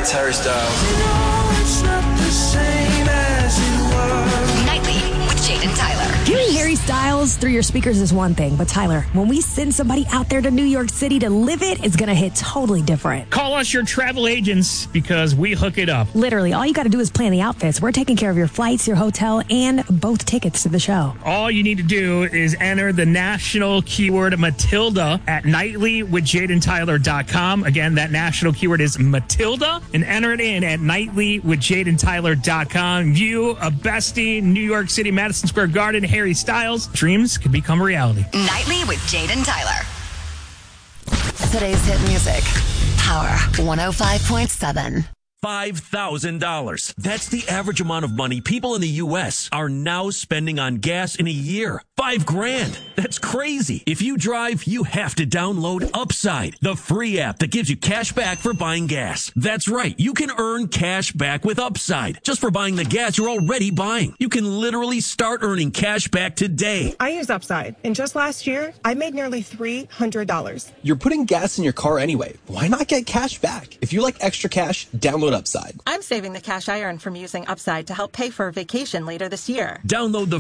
it's Harry Styles. Nightly with Jaden Tyler. Hearing Harry Styles through your speakers is one thing, but Tyler, when we send somebody out there to New York City to live it, it's going to hit totally different. Call us your travel agents because we hook it up. Literally, all you got to do is plan the outfits. We're taking care of your flights, your hotel, and both tickets to the show. All you need to do is enter the national keyword Matilda at nightlywithjadentyler.com. Again, that national keyword is Matilda, and enter it in at nightlywithjadentyler.com. View a bestie, New York City, Madison Square Garden, Harry Styles. Dreams could become reality. Nightly with Jaden Tyler. Today's hit music. Power 105.7. $5,000. That's the average amount of money people in the U.S. are now spending on gas in a year. $5,000. That's crazy. If you drive, you have to download Upside, the free app that gives you cash back for buying gas. That's right. You can earn cash back with Upside just for buying the gas you're already buying. You can literally start earning cash back today. I use Upside, and just last year, I made nearly $300. You're putting gas in your car anyway. Why not get cash back? If you like extra cash, download Upside. I'm saving the cash I earn from using Upside to help pay for a vacation later this year. Download the